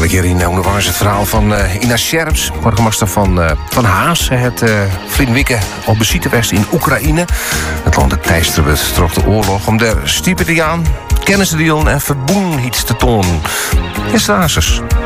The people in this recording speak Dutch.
Vorige keer in Onderwijs het verhaal van Ina Scherps, burgemeester van Haas. Het vriend Wikke op bezitte west in Oekraïne. Het land dat teistert trok de oorlog om daar stiepen te gaan, kennis te delen en verboenheid te tonen. Is de Hazes.